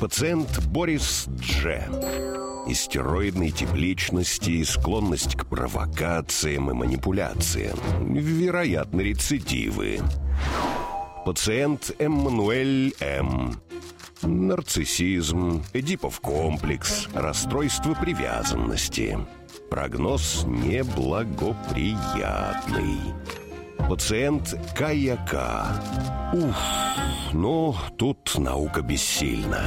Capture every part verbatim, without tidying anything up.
Пациент Борис Дж. Истероидный тип личности, склонность к провокациям и манипуляциям. Вероятно, рецидивы. Пациент Эммануэль М. Нарциссизм, Эдипов комплекс, расстройство привязанности. Прогноз неблагоприятный. Пациент Кая К. Уф, ну, тут наука бессильна.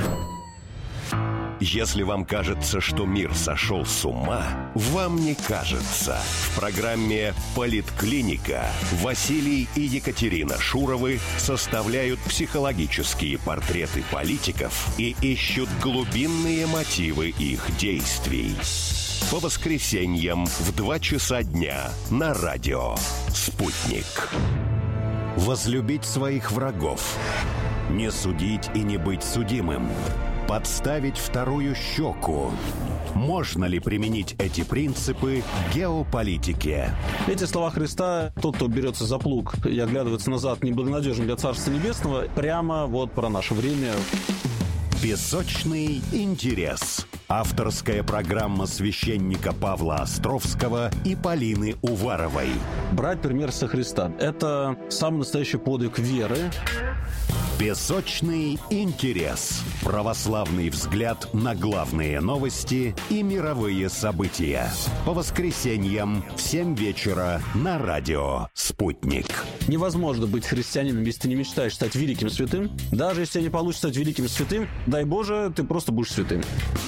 Если вам кажется, что мир сошел с ума, вам не кажется. В программе «Политклиника» Василий и Екатерина Шуровы составляют психологические портреты политиков и ищут глубинные мотивы их действий. По воскресеньям в два часа дня на радио «Спутник». Возлюбить своих врагов. Не судить и не быть судимым. Подставить вторую щеку. Можно ли применить эти принципы к геополитике? Эти слова Христа, тот, кто берется за плуг и оглядывается назад, неблагонадежен для Царства Небесного, прямо вот про наше время. Песочный интерес. Авторская программа священника Павла Островского и Полины Уваровой. Брать пример со Христа – это самый настоящий подвиг веры. Песочный интерес. Православный взгляд на главные новости и мировые события. По воскресеньям в семь вечера на радио «Спутник». Невозможно быть христианином, если ты не мечтаешь стать великим святым. Даже если тебе не получится стать великим святым, дай Боже, ты просто будешь святым.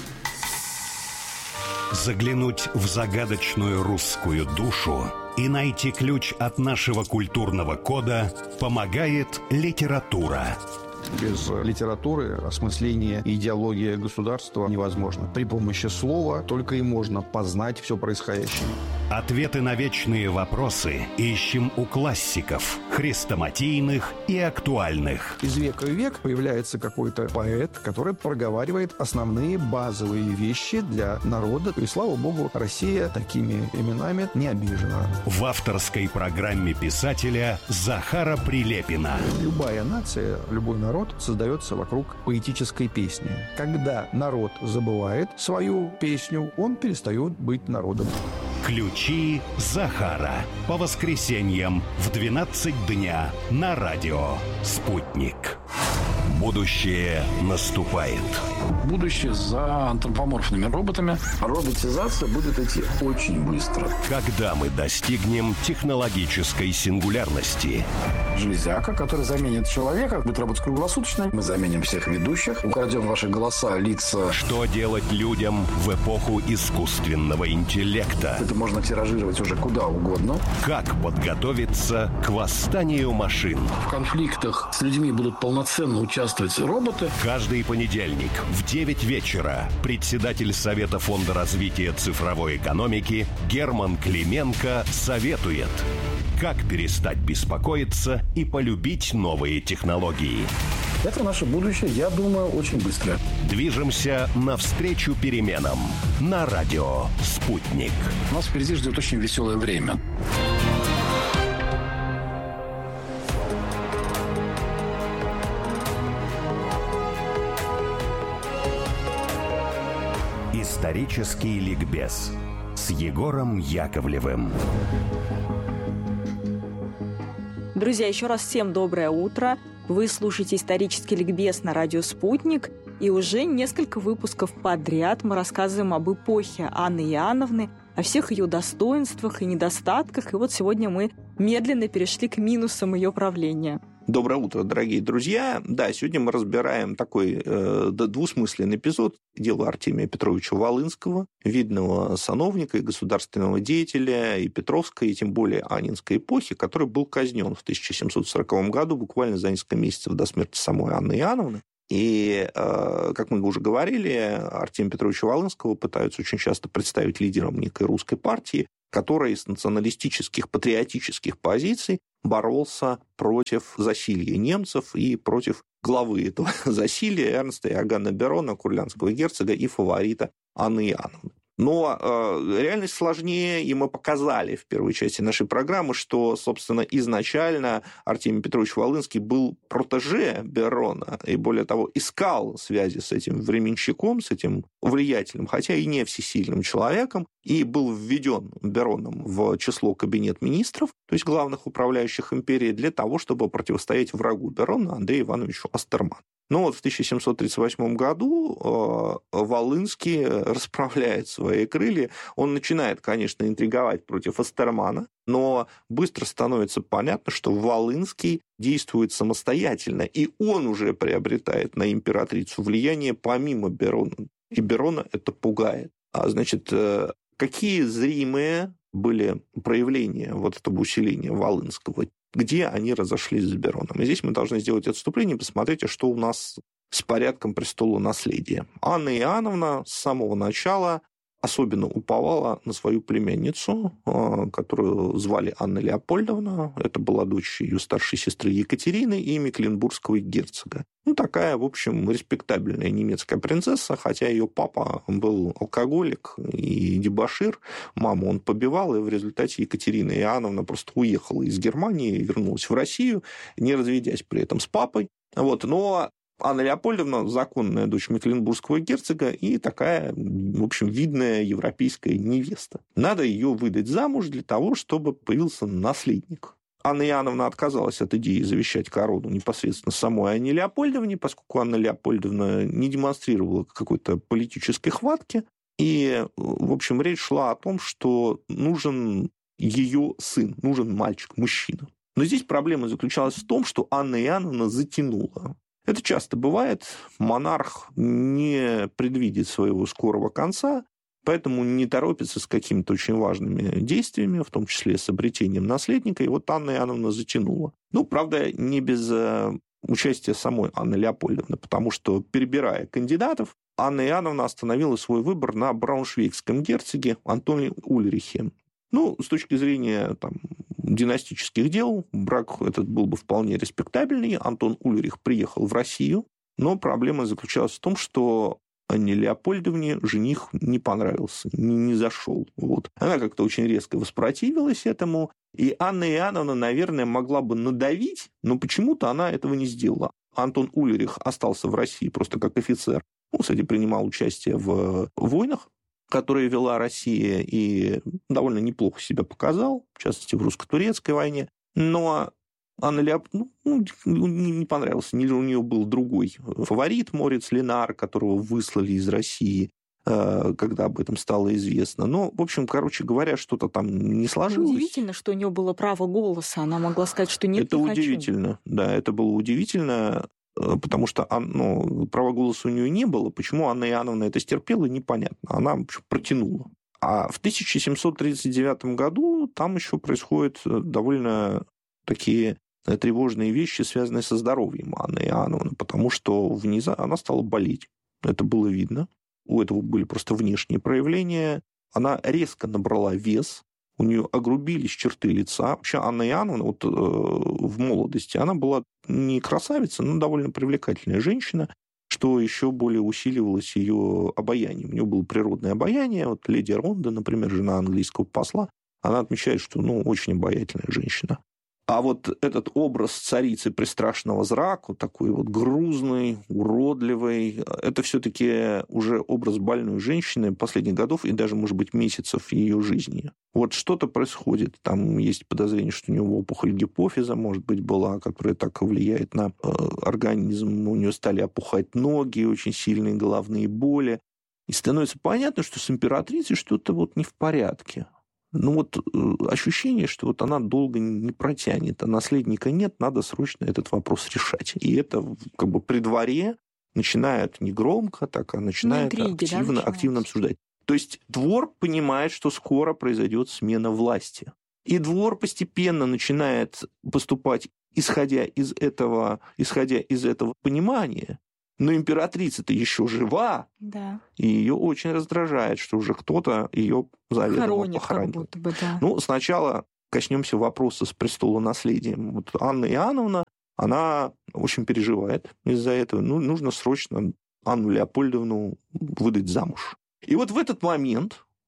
Заглянуть в загадочную русскую душу и найти ключ от нашего культурного кода помогает литература. Без литературы осмысление и идеология государства невозможно. При помощи слова только и можно познать все происходящее. Ответы на вечные вопросы ищем у классиков, хрестоматийных и актуальных. Из века в век появляется какой-то поэт, который проговаривает основные базовые вещи для народа. И, слава богу, Россия такими именами не обижена. В авторской программе писателя Захара Прилепина. Любая нация, любой народ создается вокруг поэтической песни. Когда народ забывает свою песню, он перестает быть народом. Ключи Захара. По воскресеньям в двенадцать дня на радио «Спутник». Будущее наступает. Будущее за антропоморфными роботами. Роботизация будет идти очень быстро. Когда мы достигнем технологической сингулярности? Железяка, которая заменит человека, будет работать круглосуточно. Мы заменим всех ведущих, украдем ваши голоса, лица. Что делать людям в эпоху искусственного интеллекта? Это можно тиражировать уже куда угодно. Как подготовиться к восстанию машин? В конфликтах с людьми будут полноценно участвовать роботы. Каждый понедельник в девять вечера председатель Совета Фонда развития цифровой экономики Герман Клименко советует, как перестать беспокоиться и полюбить новые технологии. Это наше будущее, я думаю, очень быстро. Движемся навстречу переменам на радио «Спутник». Нас впереди ждет очень веселое время. Исторический ликбез с Егором Яковлевым. Друзья, еще раз всем доброе утро. Вы слушаете исторический ликбез на радио «Спутник». И уже несколько выпусков подряд мы рассказываем об эпохе Анны Иоанновны, о всех ее достоинствах и недостатках. И вот сегодня мы медленно перешли к минусам ее правления. Доброе утро, дорогие друзья. Да, сегодня мы разбираем такой э, двусмысленный эпизод дела Артемия Петровича Волынского, видного сановника и государственного деятеля и Петровской, и тем более Аннинской эпохи, который был казнен в тысяча семьсот сороковом году, буквально за несколько месяцев до смерти самой Анны Иоанновны. И, э, как мы уже говорили, Артемия Петровича Волынского пытаются очень часто представить лидером некой русской партии, который с националистических, патриотических позиций боролся против засилья немцев и против главы этого засилья Эрнста Иоганна Берона, курляндского герцога и фаворита Анны Иоанновны. Но э, реальность сложнее, и мы показали в первой части нашей программы, что, собственно, изначально Артемий Петрович Волынский был протеже Берона, и, более того, искал связи с этим временщиком, с этим влиятельным, хотя и не всесильным человеком, и был введен Бероном в число кабинет министров, то есть главных управляющих империей, для того, чтобы противостоять врагу Берона Андрею Ивановичу Остерману. Но вот в тысяча семьсот тридцать восьмом году э, Волынский расправляет свои крылья. Он начинает, конечно, интриговать против Остермана, но быстро становится понятно, что Волынский действует самостоятельно, и он уже приобретает на императрицу влияние помимо Берона. И Берона это пугает. А, значит, э, какие зримые были проявления вот этого усиления Волынского? Где они разошлись с Бероном. И здесь мы должны сделать отступление и посмотреть, что у нас с порядком престола наследия. Анна Иоанновна с самого начала особенно уповала на свою племянницу, которую звали Анна Леопольдовна. Это была дочь ее старшей сестры Екатерины и Мекленбургского герцога. Ну, такая, в общем, респектабельная немецкая принцесса, хотя ее папа был алкоголик и дебошир. Маму он побивал, и в результате Екатерина Иоанновна просто уехала из Германии и вернулась в Россию, не разведясь при этом с папой. Вот. Но Анна Леопольдовна – законная дочь Мекленбургского герцога и такая, в общем, видная европейская невеста. Надо ее выдать замуж для того, чтобы появился наследник. Анна Иоанновна отказалась от идеи завещать корону непосредственно самой Анне Леопольдовне, поскольку Анна Леопольдовна не демонстрировала какой-то политической хватки. И, в общем, речь шла о том, что нужен ее сын, нужен мальчик, мужчина. Но здесь проблема заключалась в том, что Анна Иоанновна затянула. Это часто бывает. Монарх не предвидит своего скорого конца, поэтому не торопится с какими-то очень важными действиями, в том числе с обретением наследника. И вот Анна Иоанновна затянула. Ну, правда, не без участия самой Анны Леопольдовны, потому что, перебирая кандидатов, Анна Иоанновна остановила свой выбор на брауншвейгском герцоге Антоне Ульрихе. Ну, с точки зрения там, династических дел, брак этот был бы вполне респектабельный. Антон Ульрих приехал в Россию, но проблема заключалась в том, что Анне Леопольдовне жених не понравился, не, не зашел. Вот. Она как-то очень резко воспротивилась этому, и Анна Иоанновна, наверное, могла бы надавить, но почему-то она этого не сделала. Антон Ульрих остался в России просто как офицер. Он, кстати, принимал участие в войнах, которые вела Россия, и довольно неплохо себя показал, в частности, в русско-турецкой войне. Но Анна Леопольдовна ну, не понравился. У нее был другой фаворит, Морец Ленар, которого выслали из России, когда об этом стало известно. Но, в общем, короче говоря, что-то там не сложилось. Удивительно, что у нее было право голоса. Она могла сказать, что нет, это не удивительно. хочу. Да, это было удивительно, потому что ну, права голоса у нее не было. Почему Анна Иоанновна это стерпела, непонятно. Она в общем, протянула. А в тысяча семьсот тридцать девятом году там еще происходят довольно такие тревожные вещи, связанные со здоровьем Анны Иоанновны, потому что внезапно она стала болеть. Это было видно. У этого были просто внешние проявления. Она резко набрала вес, у нее огрубились черты лица. Вообще Анна Иоанновна вот, э, в молодости, она была не красавица, но довольно привлекательная женщина, что еще более усиливалось ее обаяние. У нее было природное обаяние. Вот леди Ронда, например, жена английского посла, она отмечает, что ну, очень обаятельная женщина. А вот этот образ царицы пристрашного зрака, такой вот грузный, уродливый, это все-таки уже образ больной женщины последних годов и даже, может быть, месяцев ее жизни. Вот что-то происходит. Там есть подозрение, что у нее опухоль гипофиза, может быть, была, которая так влияет на э, организм. У нее стали опухать ноги, очень сильные головные боли. И становится понятно, что с императрицей что-то вот не в порядке. Ну вот ощущение, что вот она долго не протянет, а наследника нет, надо срочно этот вопрос решать. И это как бы при дворе начинают не громко, так, а начинают ну, интриги, активно, да, активно обсуждать. То есть двор понимает, что скоро произойдет смена власти. И двор постепенно начинает поступать, исходя из этого, исходя из этого понимания. Но императрица-то еще жива, да. И ее очень раздражает, что уже кто-то ее заведомо похоронил. Как будто бы, да. Ну, сначала коснемся вопроса с престолонаследием. Вот Анна Иоанновна, она очень переживает из-за этого. Ну, нужно срочно Анну Леопольдовну выдать замуж. И вот в этот момент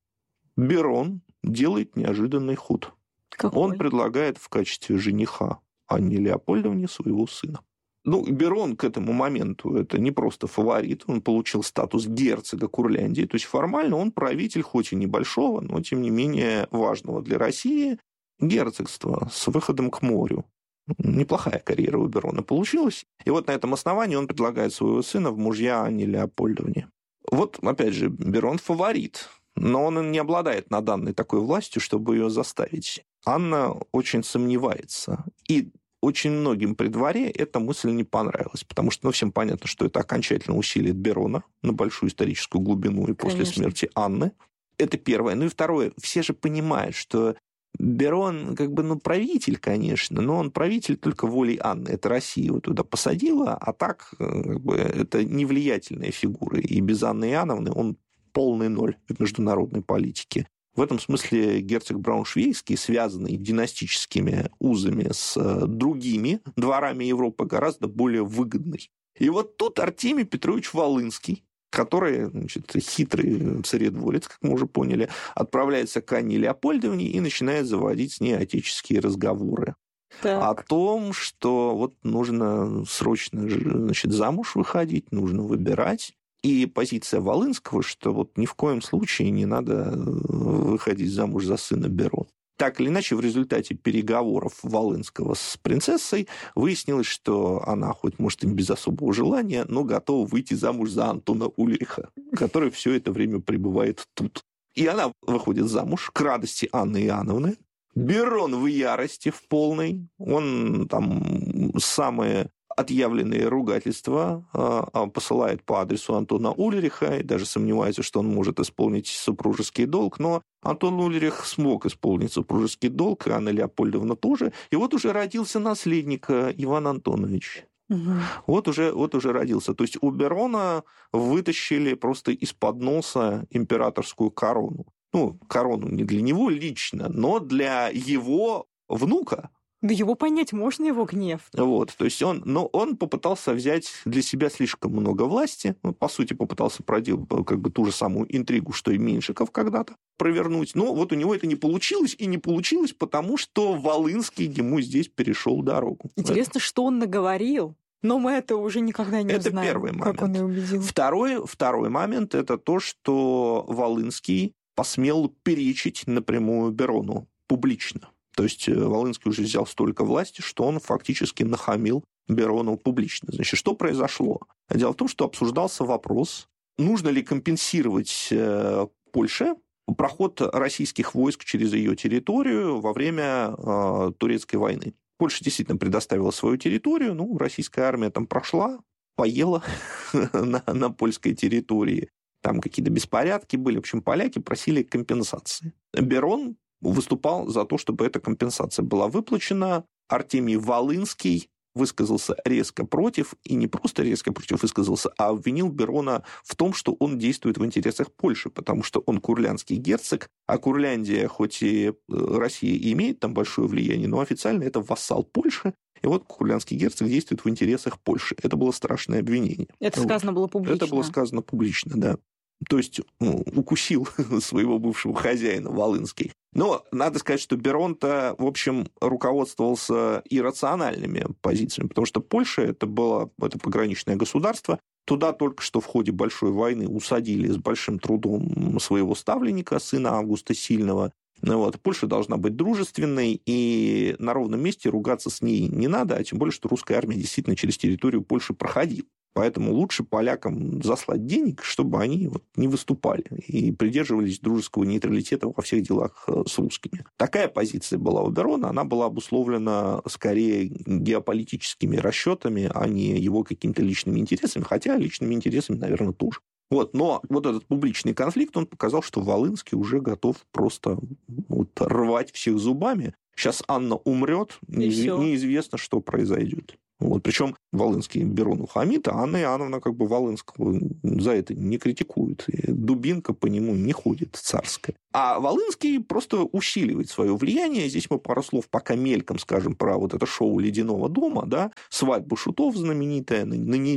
Берон делает неожиданный ход. Какой? Он предлагает в качестве жениха Анне Леопольдовне своего сына. Ну, Берон к этому моменту это не просто фаворит, он получил статус герцога Курляндии, то есть формально он правитель, хоть и небольшого, но тем не менее важного для России герцогства с выходом к морю. Неплохая карьера у Берона получилась. И вот на этом основании он предлагает своего сына в мужья Анне Леопольдовне. Вот, опять же, Берон фаворит, но он не обладает на данной такой властью, чтобы ее заставить. Анна очень сомневается. И очень многим при дворе эта мысль не понравилась, потому что ну, всем понятно, что это окончательно усилит Берона на большую историческую глубину и после Конечно. смерти Анны. Это первое. Ну и второе. Все же понимают, что Берон, как бы, ну, правитель, конечно, но он правитель только волей Анны. Это Россия его туда посадила, а так, как бы, это невлиятельная фигура. И без Анны Иоанновны он полный ноль в международной политике. В этом смысле герцог Брауншвейгский, связанный династическими узами с другими дворами Европы, гораздо более выгодный. И вот тут Артемий Петрович Волынский, который, значит, хитрый царедворец, как мы уже поняли, отправляется к Анне Леопольдовне и начинает заводить с ней отеческие разговоры. Так. О том, что вот нужно срочно, значит, замуж выходить, нужно выбирать. И позиция Волынского, что вот ни в коем случае не надо выходить замуж за сына Берона. Так или иначе, в результате переговоров Волынского с принцессой выяснилось, что она, хоть, может, и без особого желания, но готова выйти замуж за Антона Ульриха, который все это время пребывает тут. И она выходит замуж к радости Анны Иоанновны. Берон в ярости в полной. Он там самые отъявленные ругательства э, посылает по адресу Антона Ульриха, и даже сомневается, что он может исполнить супружеский долг, но Антон Ульрих смог исполнить супружеский долг, и Анна Леопольдовна тоже, и вот уже родился наследник Иван Антонович. Угу. Вот, уже, вот уже родился. То есть у Берона вытащили просто из-под носа императорскую корону. Ну, корону не для него лично, но для его внука. Да его понять можно, его гнев. Вот, то есть он, но он попытался взять для себя слишком много власти, ну, по сути, попытался проделать как бы ту же самую интригу, что и Меньшиков когда-то провернуть, но вот у него это не получилось, и не получилось, потому что Волынский ему здесь перешел дорогу. Интересно, это... что он наговорил, но мы это уже никогда не это узнаем, первый момент. Как он и убедил. Второй, второй момент – это то, что Волынский посмел перечить напрямую Берону публично. То есть Волынский уже взял столько власти, что он фактически нахамил Берону публично. Значит, что произошло? Дело в том, что обсуждался вопрос, нужно ли компенсировать Польше проход российских войск через ее территорию во время э, Турецкой войны. Польша действительно предоставила свою территорию, ну, российская армия там прошла, поела на, на польской территории. Там какие-то беспорядки были. В общем, поляки просили компенсации. Берон выступал за то, чтобы эта компенсация была выплачена. Артемий Волынский высказался резко против, и не просто резко против высказался, а обвинил Берона в том, что он действует в интересах Польши, потому что он курляндский герцог, а Курляндия, хоть и Россия и имеет там большое влияние, но официально это вассал Польши, и вот курляндский герцог действует в интересах Польши. Это было страшное обвинение. Это вот. Сказано было публично. Это было сказано публично, да. То есть ну, укусил своего бывшего хозяина Волынский. Но надо сказать, что Берон-то, в общем, руководствовался иррациональными позициями, потому что Польша это было это пограничное государство. Туда только что в ходе Большой войны усадили с большим трудом своего ставленника, сына Августа Сильного. Вот. Польша должна быть дружественной, и на ровном месте ругаться с ней не надо, а тем более, что русская армия действительно через территорию Польши проходила. Поэтому лучше полякам заслать денег, чтобы они вот не выступали и придерживались дружеского нейтралитета во всех делах с русскими. Такая позиция была у Берона, она была обусловлена скорее геополитическими расчетами, а не его какими-то личными интересами, хотя личными интересами, наверное, тоже. Вот, но вот этот публичный конфликт, он показал, что Волынский уже готов просто вот, рвать всех зубами. Сейчас Анна умрет, неизвестно, что произойдет. Вот, причем Волынский Берону хамит, а Анна Иоанновна как бы Волынского за это не критикует. И дубинка по нему не ходит царская. А Волынский просто усиливает свое влияние. Здесь мы пару слов пока мельком скажем про вот это шоу «Ледяного дома», да, свадьба шутов знаменитая на, на Неве.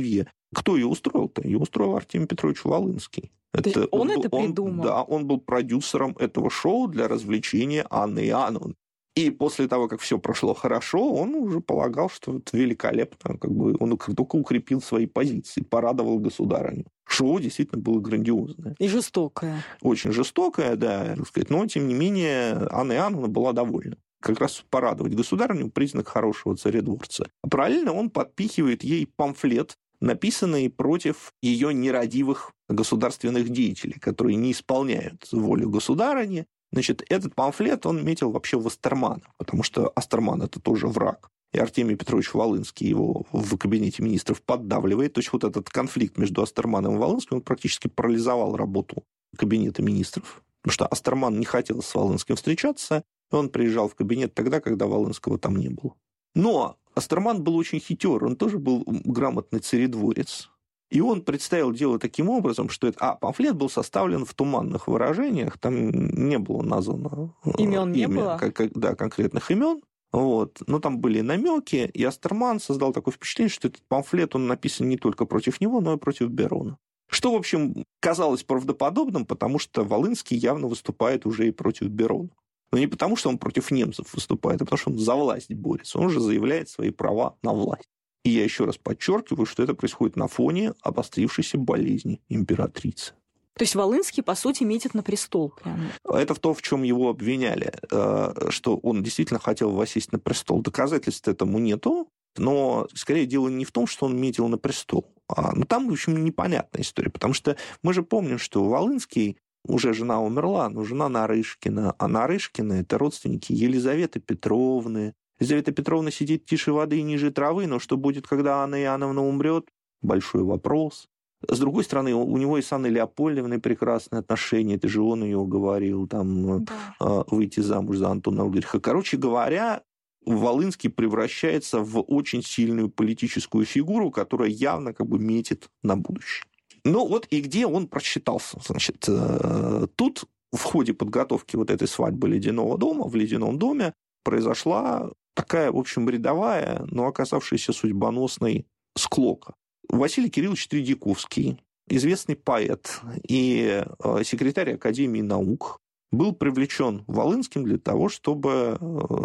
Кто ее устроил-то? Ее устроил Артемий Петрович Волынский. Это, он, он это он, придумал? Да, он был продюсером этого шоу для развлечения Анны Иоанновны. И после того, как все прошло хорошо, он уже полагал, что это великолепно. Как бы он только укрепил свои позиции, порадовал государыню. Шоу действительно было грандиозное. И жестокое. Очень жестокое, да, так сказать. Но, тем не менее, Анна Иоанновна была довольна. Как раз порадовать государыню — признак хорошего царедворца. А параллельно он подпихивает ей памфлет, написанный против ее нерадивых государственных деятелей, которые не исполняют волю государыни. Значит, этот памфлет он метил вообще в Астермана, потому что Астерман — это тоже враг. И Артемий Петрович Волынский его в кабинете министров поддавливает. То есть вот этот конфликт между Астерманом и Волынским он практически парализовал работу кабинета министров. Потому что Астерман не хотел с Волынским встречаться, и он приезжал в кабинет тогда, когда Волынского там не было. Но Астерман был очень хитер, он тоже был грамотный царедворец. И он представил дело таким образом, что это, а, памфлет был составлен в туманных выражениях, там не было названо имен не имя, было? Как, как, да, конкретных имен. Вот. Но там были намеки, и Астерман создал такое впечатление, что этот памфлет, он написан не только против него, но и против Берона. Что, в общем, казалось правдоподобным, потому что Волынский явно выступает уже и против Берона. Но не потому, что он против немцев выступает, а потому что он за власть борется. Он же заявляет свои права на власть. И я еще раз подчеркиваю, что это происходит на фоне обострившейся болезни императрицы. То есть Волынский, по сути, метит на престол прямо. Это в том, в чем его обвиняли, что он действительно хотел воссесть на престол. Доказательств этому нету, но скорее дело не в том, что он метил на престол. А, ну, там, в общем, непонятная история, потому что мы же помним, что Волынский, уже жена умерла, но жена Нарышкина, а Нарышкина — это родственники Елизаветы Петровны. Елизавета Петровна сидит тише воды и ниже травы, но что будет, когда Анна Иоанновна умрет? Большой вопрос. С другой стороны, у него и с Анной Леопольдовной прекрасные отношения, это же он ее уговорил там, да. выйти замуж за Антона Ульриха. Короче говоря, Волынский превращается в очень сильную политическую фигуру, которая явно как бы метит на будущее. Ну вот и где он просчитался? Значит, тут в ходе подготовки вот этой свадьбы Ледяного дома, в Ледяном доме, произошла такая, в общем, рядовая, но оказавшаяся судьбоносной склока. Василий Кириллович Тредяковский, известный поэт и секретарь Академии наук, был привлечен Волынским для того, чтобы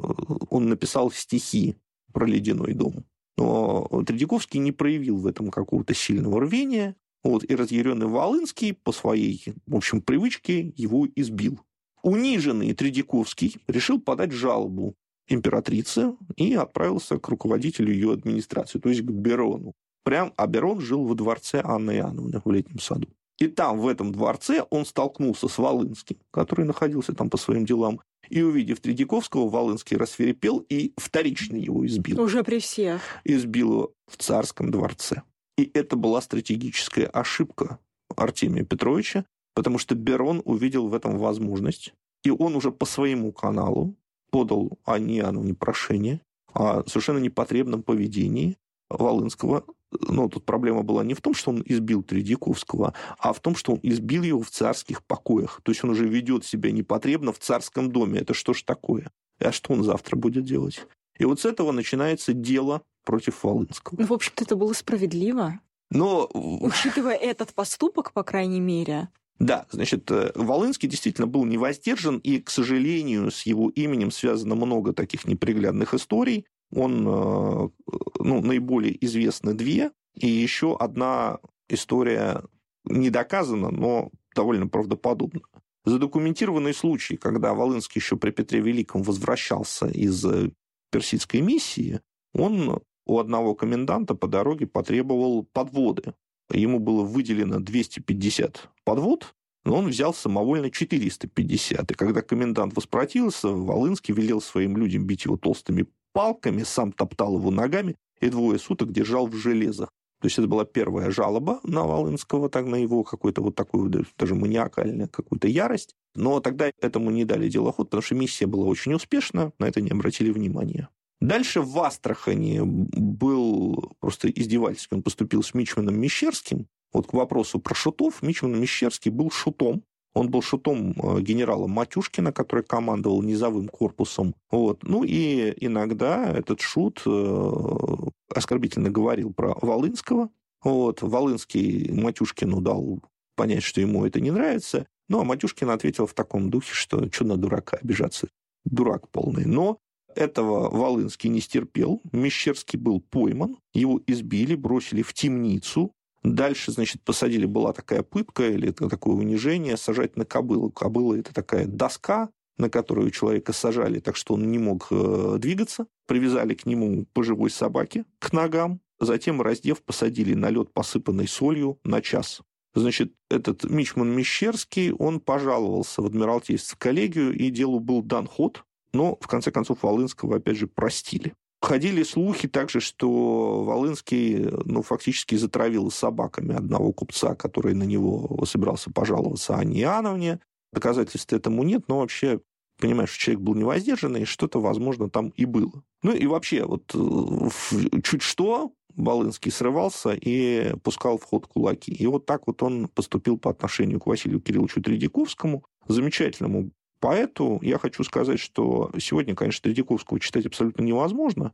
он написал стихи про Ледяной дом. Но Тредяковский не проявил в этом какого-то сильного рвения, вот, и разъяренный Волынский по своей, в общем, привычке его избил. Униженный Тредяковский решил подать жалобу императрице и отправился к руководителю ее администрации, то есть к Берону. Прям, а Берон жил во дворце Анны Иоанновны в Летнем саду. И там, в этом дворце, он столкнулся с Волынским, который находился там по своим делам. И, увидев Тредяковского, Волынский рассвирепел и вторично его избил. Уже при всех. Избил его в царском дворце. И это была стратегическая ошибка Артемия Петровича, потому что Берон увидел в этом возможность, и он уже по своему каналу подал Анне Иоанновне прошение о совершенно непотребном поведении Волынского. Но тут проблема была не в том, что он избил Тредяковского, а в том, что он избил его в царских покоях. То есть он уже ведет себя непотребно в царском доме. Это что ж такое? А что он завтра будет делать? И вот с этого начинается дело против Волынского. Ну, в общем-то, это было справедливо. Но... Учитывая этот поступок, по крайней мере... Да, значит, Волынский действительно был невоздержан, и, к сожалению, с его именем связано много таких неприглядных историй. Он, ну, наиболее известны две, и еще одна история не доказана, но довольно правдоподобна. Задокументированный случай, когда Волынский еще при Петре Великом возвращался из персидской миссии, он у одного коменданта по дороге потребовал подводы. Ему было выделено двести пятьдесят подвод, но он взял самовольно четыреста пятьдесят. И когда комендант воспротивился, Волынский велел своим людям бить его толстыми палками, сам топтал его ногами и двое суток держал в железах. То есть это была первая жалоба на Волынского, так, на его какую-то вот такую даже маниакальную какую-то ярость. Но тогда этому не дали дело ход, потому что миссия была очень успешна, на это не обратили внимания. Дальше в Астрахани был просто издевательский. Он поступил с мичманом Мещерским. Вот к вопросу про шутов. Мичман Мещерский был шутом. Он был шутом генерала Матюшкина, который командовал низовым корпусом. Вот. Ну и иногда этот шут оскорбительно говорил про Волынского. Вот. Волынский Матюшкину дал понять, что ему это не нравится. Ну, а Матюшкин ответил в таком духе, что что на дурака обижаться? Дурак полный. Но этого Волынский не стерпел. Мещерский был пойман, его избили, бросили в темницу. Дальше, значит, посадили, была такая пытка или такое унижение, сажать на кобылу. Кобыла – это такая доска, на которую человека сажали, так что он не мог э, двигаться. Привязали к нему по живой собаке к ногам. Затем, раздев, посадили на лед, посыпанный солью, на час. Значит, этот мичман Мещерский, он пожаловался в Адмиралтейство коллегию, и делу был дан ход. Но, в конце концов, Волынского, опять же, простили. Ходили слухи также, что Волынский, ну, фактически затравил собаками одного купца, который на него собирался пожаловаться, Анне Иоанновне. Доказательств этому нет, но вообще, понимаешь, что человек был невоздержанный, что-то, возможно, там и было. Ну и вообще, вот чуть что, Волынский срывался и пускал в ход кулаки. И вот так вот он поступил по отношению к Василию Кирилловичу Тредьяковскому, замечательному поэту. Я хочу сказать, что сегодня, конечно, Тредьяковского читать абсолютно невозможно,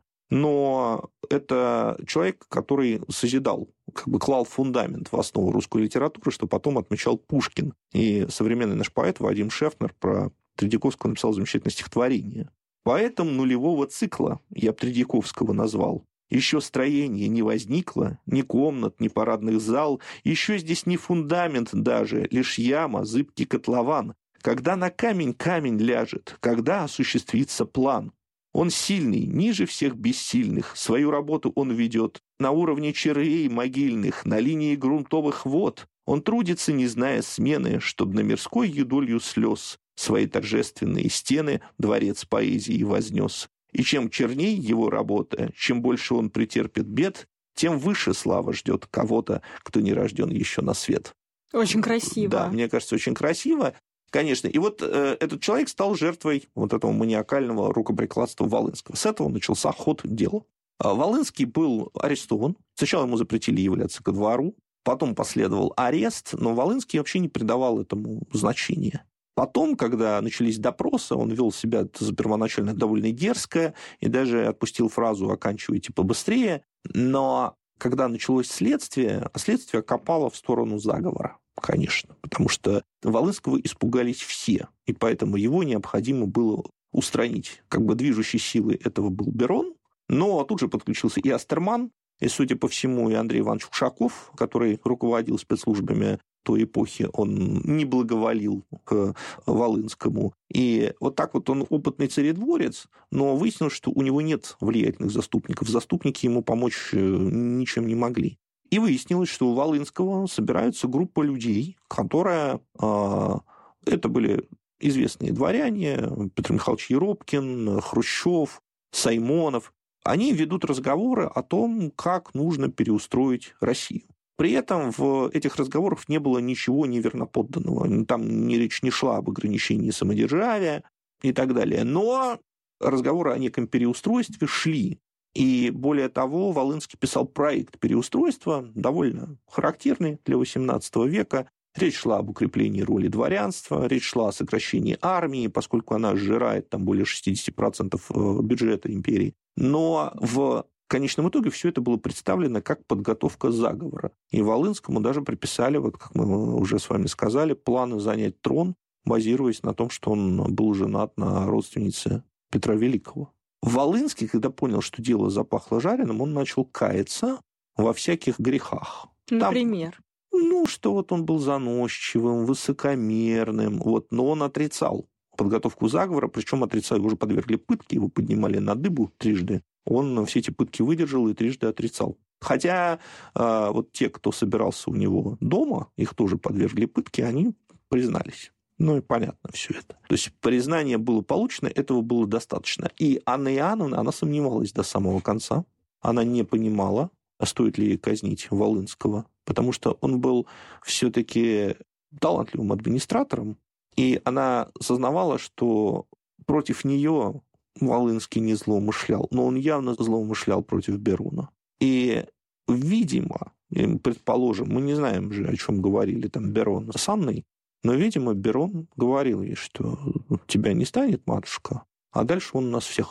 но это человек, который созидал, как бы клал фундамент в основу русской литературы, что потом отмечал Пушкин. И современный наш поэт Вадим Шефнер про Тредьяковского написал замечательное стихотворение. «Поэтом нулевого цикла я б Тредьяковского назвал. Еще строение не возникло, ни комнат, ни парадных зал, еще здесь не фундамент даже, лишь яма, зыбкий котлован. Когда на камень камень ляжет, когда осуществится план. Он сильный, ниже всех бессильных, свою работу он ведет на уровне червей могильных, на линии грунтовых вод. Он трудится, не зная смены, чтоб на мирской юдолью слез свои торжественные стены дворец поэзии вознес. И чем черней его работа, чем больше он претерпит бед, тем выше слава ждет кого-то, кто не рожден еще на свет». Очень красиво. Да, мне кажется, очень красиво. Конечно. И вот э, этот человек стал жертвой вот этого маниакального рукоприкладства Волынского. С этого начался ход дела. Волынский был арестован. Сначала ему запретили являться ко двору, потом последовал арест, но Волынский вообще не придавал этому значения. Потом, когда начались допросы, он вел себя первоначально довольно дерзко и даже отпустил фразу «оканчивайте побыстрее». Но когда началось следствие, следствие копало в сторону заговора, конечно, потому что Волынского испугались все, и поэтому его необходимо было устранить. Как бы движущей силой этого был Берон, но тут же подключился и Астерман, и, судя по всему, и Андрей Иванович Ушаков, который руководил спецслужбами той эпохи, он не благоволил к Волынскому. И вот так вот он опытный царедворец, но выяснилось, что у него нет влиятельных заступников. Заступники ему помочь ничем не могли. И выяснилось, что у Волынского собирается группа людей, которая... Э, это были известные дворяне, Петр Михайлович Еропкин, Хрущев, Саймонов. Они ведут разговоры о том, как нужно переустроить Россию. При этом в этих разговорах не было ничего неверноподданного. Там ни речь не шла об ограничении самодержавия и так далее. Но разговоры о неком переустройстве шли. И более того, Волынский писал проект переустройства, довольно характерный для восемнадцатого века. Речь шла об укреплении роли дворянства, речь шла о сокращении армии, поскольку она сжирает там более шестьдесят процентов бюджета империи. Но в конечном итоге все это было представлено как подготовка заговора. И Волынскому даже приписали, вот как мы уже с вами сказали, планы занять трон, базируясь на том, что он был женат на родственнице Петра Великого. Волынский, когда понял, что дело запахло жареным, он начал каяться во всяких грехах. Например? Там, ну, что вот он был заносчивым, высокомерным, вот, но он отрицал подготовку заговора, причем отрицал, его уже подвергли пытке, его поднимали на дыбу трижды. Он все эти пытки выдержал и трижды отрицал. Хотя э, вот те, кто собирался у него дома, их тоже подвергли пытке, они признались. Ну и понятно все это. То есть признание было получено, этого было достаточно. И Анна Иоанновна, она сомневалась до самого конца. Она не понимала, стоит ли казнить Волынского, потому что он был все-таки талантливым администратором, и она сознавала, что против нее Волынский не злоумышлял, но он явно злоумышлял против Берона. И, видимо, предположим, мы не знаем же, о чем говорили там Берон с Анной, но, видимо, Берон говорил ей, что тебя не станет, матушка, а дальше он нас всех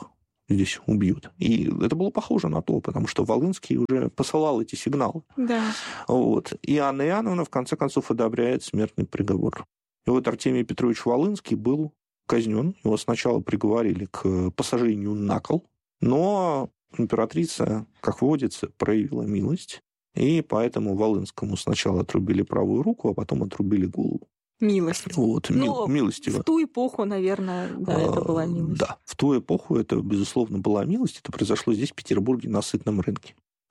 здесь убьют. И это было похоже на то, потому что Волынский уже посылал эти сигналы. Да. Вот. И Анна Иоанновна, в конце концов, одобряет смертный приговор. И вот Артемий Петрович Волынский был казнен. Его сначала приговорили к посажению на кол, но императрица, как водится, проявила милость, и поэтому Волынскому сначала отрубили правую руку, а потом отрубили голову. Милость. Вот, Но милостиво. В ту эпоху, наверное, да, это была милость. Да, в ту эпоху это, безусловно, была милость. Это произошло здесь, в Петербурге, на Сытном рынке.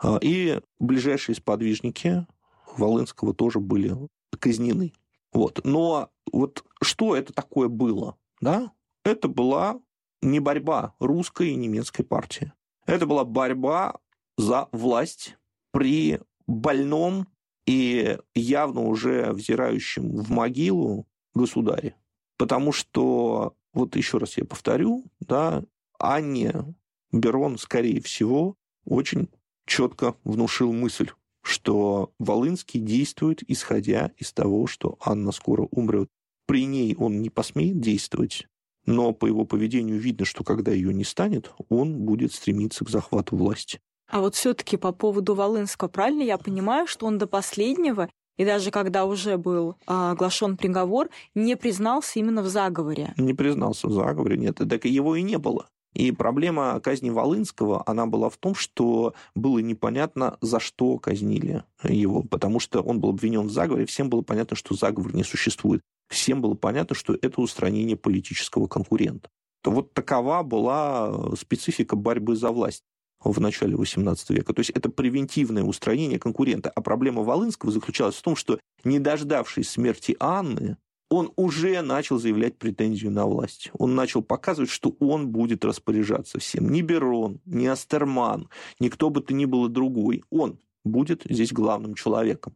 И ближайшие сподвижники Волынского тоже были казнены. Вот. Но вот что это такое было? Да? Это была не борьба русской и немецкой партии. Это была борьба за власть при больном и явно уже взирающим в могилу государе. Потому что, вот еще раз я повторю, да, Анне Берон, скорее всего, очень четко внушил мысль, что Волынский действует, исходя из того, что Анна скоро умрет. При ней он не посмеет действовать, но по его поведению видно, что когда ее не станет, он будет стремиться к захвату власти. А вот все-таки по поводу Волынского, правильно я понимаю, что он до последнего, и даже когда уже был а, оглашен приговор, не признался именно в заговоре? Не признался в заговоре, нет, так его и не было. И проблема казни Волынского, она была в том, что было непонятно, за что казнили его, потому что он был обвинен в заговоре, всем было понятно, что заговор не существует. Всем было понятно, что это устранение политического конкурента. Вот такова была специфика борьбы за власть в начале восемнадцатого века. То есть это превентивное устранение конкурента. А проблема Волынского заключалась в том, что, не дождавшись смерти Анны, он уже начал заявлять претензию на власть. Он начал показывать, что он будет распоряжаться всем. Ни Берон, ни Астерман, ни кто бы то ни было другой. Он будет здесь главным человеком.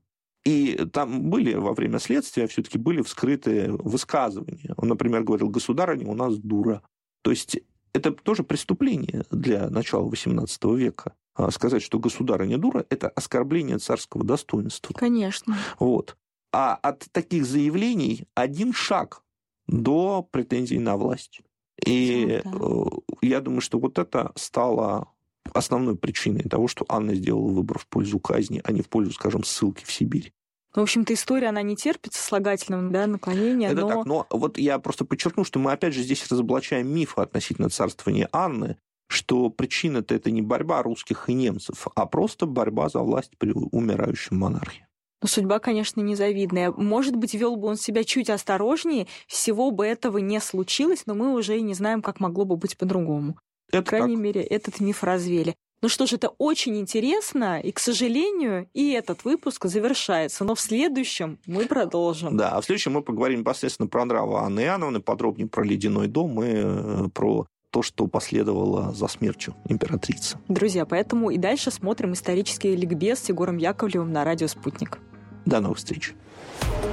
И там были во время следствия все-таки были вскрыты высказывания. Он, например, говорил: «Государыня у нас дура». То есть это тоже преступление для начала восемнадцатого века. Сказать, что государыня дура, это оскорбление царского достоинства. Конечно. Вот. А от таких заявлений один шаг до претензий на власть. И да. Я думаю, что вот это стало основной причиной того, что Анна сделала выбор в пользу казни, а не в пользу, скажем, ссылки в Сибирь. В общем-то, история, она не терпит сослагательного, да, наклонения. Это но... так, но вот я просто подчеркну, что мы опять же здесь разоблачаем мифы относительно царствования Анны, что причина-то это не борьба русских и немцев, а просто борьба за власть при умирающем монархе. Но судьба, конечно, незавидная. Может быть, вел бы он себя чуть осторожнее, всего бы этого не случилось, но мы уже и не знаем, как могло бы быть по-другому. Это По крайней так. мере, этот миф развели. Ну что ж, это очень интересно, и, к сожалению, и этот выпуск завершается, но в следующем мы продолжим. Да, а в следующем мы поговорим непосредственно про нравы Анны Иоанновны, подробнее про ледяной дом и про то, что последовало за смертью императрицы. Друзья, поэтому и дальше смотрим исторический ликбез с Егором Яковлевым на радио «Спутник». До новых встреч.